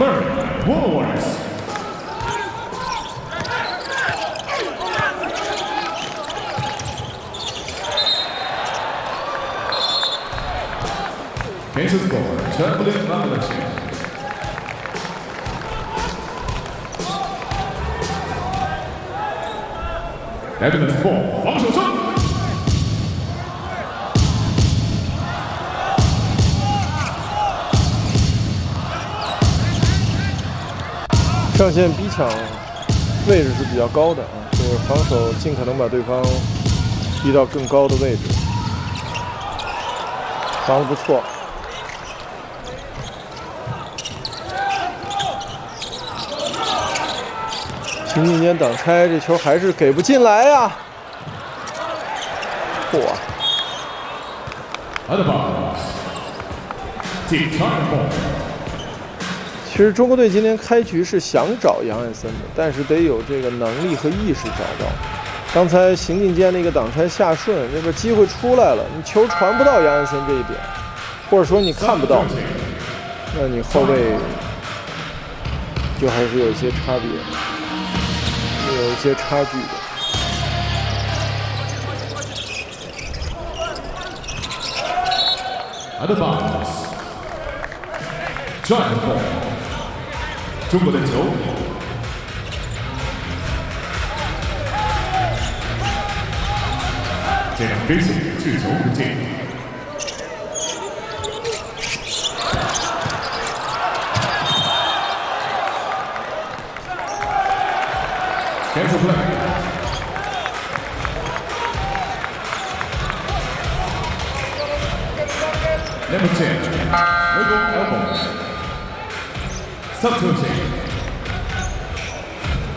Murray Woolworths. Kansas score, Chamberlain Revolution. Edmonds ball, 防守胜。 上线逼抢位置是比较高的啊，就是防守尽可能把对方逼到更高的位置，防得不错。行进间挡拆，这球还是给不进来呀！嚯！ 其实中国队今天开局是想找杨安森的，但是得有这个能力和意识找到。刚才行进间那个挡拆下顺，这个机会出来了，你球传不到杨安森这一点，或者说你看不到，那你后卫就还是有一些差别，有一些差距的。 Out of bounds. Drive ball. 中国的球。这场比赛制球不进。Cancel play. Number 10, Wiggle elbow. Substitution.